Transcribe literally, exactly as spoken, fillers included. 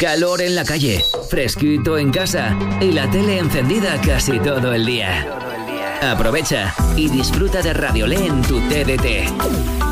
calor en la calle, fresquito en casa y la tele encendida casi todo el día. Aprovecha y disfruta de Radiolé en tu T D T.